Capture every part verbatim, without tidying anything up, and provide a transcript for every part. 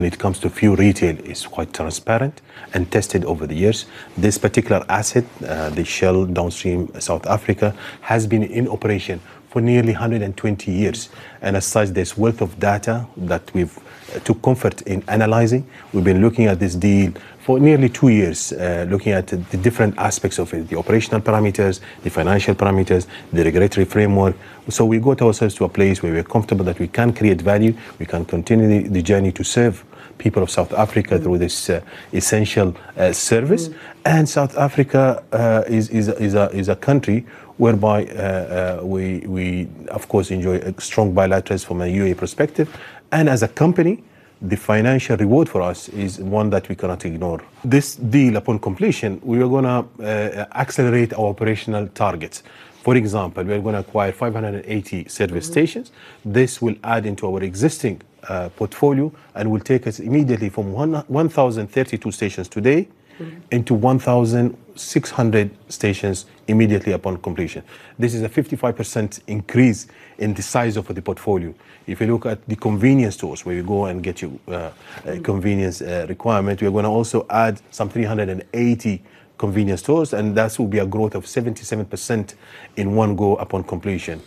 When it comes to fuel retail, it's quite transparent and tested over the years. This particular asset, uh, the Shell Downstream South Africa, has been in operation for nearly one hundred twenty years. And as such, there's wealth of data that we've uh, took comfort in analyzing. We've been looking at this deal for nearly two years, uh, looking at the different aspects of it, the operational parameters, the financial parameters, the regulatory framework. So we got ourselves to a place where we're comfortable that we can create value, we can continue the, the journey to serve people of South Africa mm. through this uh, essential uh, service. Mm. And South Africa uh, is, is, is, a, is a country whereby uh, uh, we, we, of course, enjoy a strong bilaterals from a U A E perspective. And as a company, the financial reward for us is one that we cannot ignore. This deal, upon completion, we are going to uh, accelerate our operational targets. For example, we are going to acquire five hundred eighty service mm-hmm. stations. This will add into our existing uh, portfolio and will take us immediately from one thousand thirty-two stations today mm-hmm. into one thousand six hundred stations immediately upon completion. This is a fifty-five percent increase in the size of the portfolio. If you look at the convenience stores where you go and get your uh, uh, convenience uh, requirement, we're going to also add some three hundred eighty convenience stores, and that will be a growth of seventy-seven percent in one go upon completion.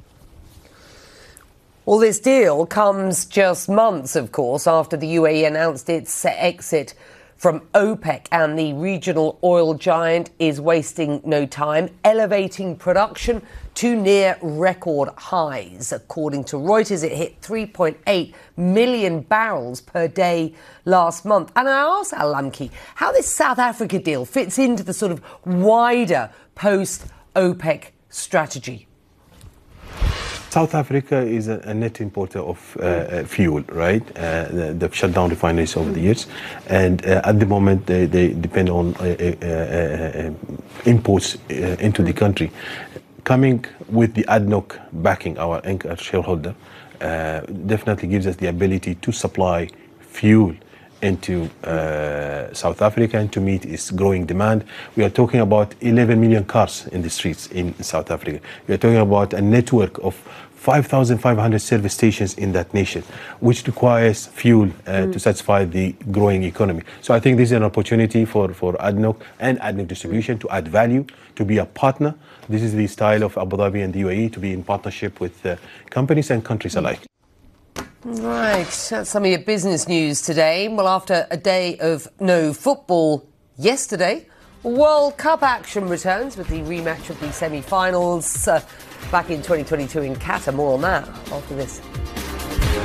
Well, this deal comes just months, of course, after the U A E announced its exit from OPEC, and the regional oil giant is wasting no time, elevating production to near record highs. According to Reuters, it hit three point eight million barrels per day last month. And I asked Al Lamki how this South Africa deal fits into the sort of wider post-OPEC strategy. South Africa is a, a net importer of uh, fuel, right? Uh, they've shut down refineries over the years, and uh, at the moment they, they depend on uh, uh, uh, imports uh, into the country. Coming with the A D N O C backing, our anchor shareholder, uh, definitely gives us the ability to supply fuel into uh, South Africa and to meet its growing demand. We are talking about eleven million cars in the streets in South Africa. We are talking about a network of five thousand five hundred service stations in that nation, which requires fuel uh, mm. to satisfy the growing economy. So I think this is an opportunity for, for A D N O C and A D N O C Distribution to add value, to be a partner. This is the style of Abu Dhabi and the U A E, to be in partnership with uh, companies and countries alike. Right, that's some of your business news today. Well, after a day of no football yesterday, World Cup action returns with the rematch of the semi-finals uh, back in twenty twenty-two in Qatar. More on that after this.